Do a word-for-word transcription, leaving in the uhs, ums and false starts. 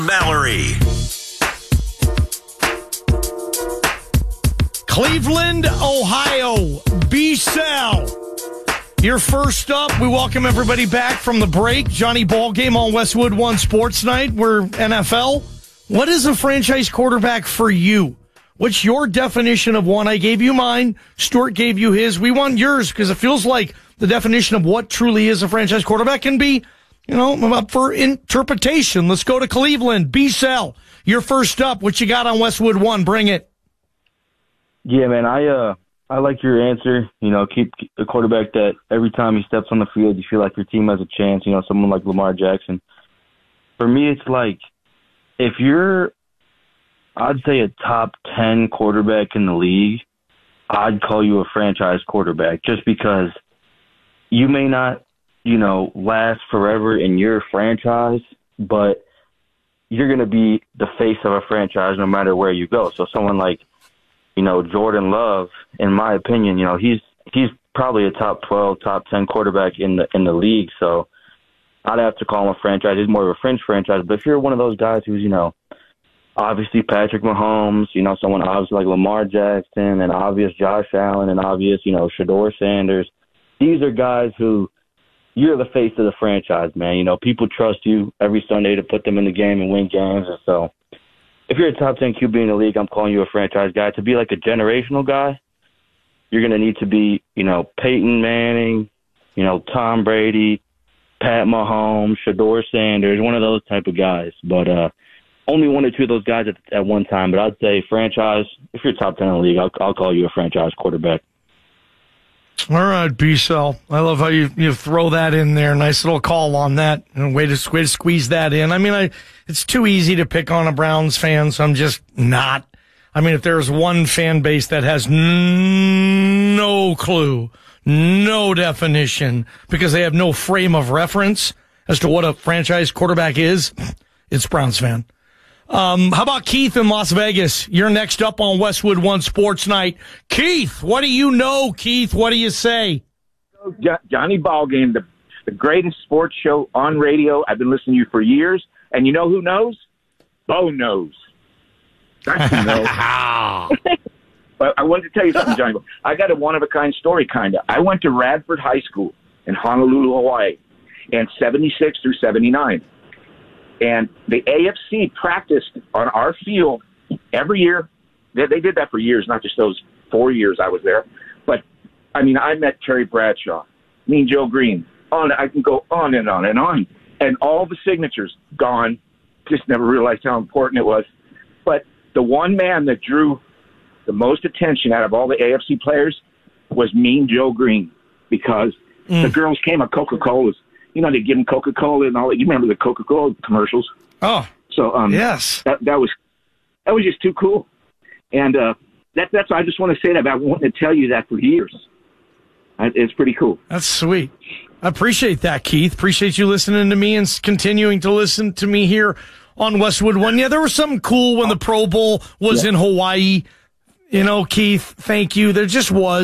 Mallory. Cleveland, Ohio, B-Cell. You're first up. We welcome everybody back from the break. Johnny Ballgame on Westwood One Sports Night. We're N F L. What is a franchise quarterback for you? What's your definition of one? I gave you mine. Stuart gave you his. We want yours because it feels like the definition of what truly is a franchise quarterback can be, you know, up for interpretation. Let's go to Cleveland. B-Cell, you're first up. What you got on Westwood One? Bring it. Yeah, man, I uh I like your answer. You know, keep a quarterback that every time he steps on the field, you feel like your team has a chance. You know, someone like Lamar Jackson. For me, it's like if you're, I'd say a top ten quarterback in the league, I'd call you a franchise quarterback just because you may not, you know, last forever in your franchise, but you're going to be the face of a franchise no matter where you go. So someone like, you know, Jordan Love, in my opinion, you know, he's he's probably a top twelve, top ten quarterback in the in the league. So I'd have to call him a franchise. He's more of a fringe franchise. But if you're one of those guys who's, you know, obviously Patrick Mahomes, you know, someone obviously like Lamar Jackson, and obvious Josh Allen, and obvious, you know, Shedeur Sanders, these are guys who you're the face of the franchise, man. You know, people trust you every Sunday to put them in the game and win games. And so if you're a top ten Q B in the league, I'm calling you a franchise guy. To be like a generational guy, you're going to need to be, you know, Peyton Manning, you know, Tom Brady, Pat Mahomes, Shedeur Sanders, one of those type of guys. But uh, only one or two of those guys at, at one time. But I'd say franchise, if you're top ten in the league, I'll, I'll call you a franchise quarterback. All right, B-Cell. I love how you, you throw that in there. Nice little call on that. And way to, way to squeeze that in. I mean, I, it's too easy to pick on a Browns fan, so I'm just not. I mean, if there's one fan base that has n- no clue, no definition, because they have no frame of reference as to what a franchise quarterback is, it's Browns fan. Um, how about Keith in Las Vegas? You're next up on Westwood One Sports Night. Keith, what do you know, Keith? What do you say? Johnny Ballgame, the, the greatest sports show on radio. I've been listening to you for years. And you know who knows? Bo knows. That's who knows. But I wanted to tell you something, Johnny. I got a one-of-a-kind story, kind of. I went to Radford High School in Honolulu, Hawaii, in seventy-six through seventy-nine. And the A F C practiced on our field every year. They, they did that for years, not just those four years I was there. But, I mean, I met Terry Bradshaw, Mean Joe Green. On, I can go on and on and on. And all the signatures gone. Just never realized how important it was. But the one man that drew the most attention out of all the A F C players was Mean Joe Green, because mm. the girls came at Coca-Cola's. You know, they give them Coca-Cola and all that. You remember the Coca-Cola commercials? Oh, so um, yes. That, that was that was just too cool. And uh, that, that's I just want to say that. I've been wanting to tell you that for years. It's pretty cool. That's sweet. I appreciate that, Keith. Appreciate you listening to me and continuing to listen to me here on Westwood One. Yeah, there was something cool when the Pro Bowl was yeah. in Hawaii. You know, Keith, thank you. There just was.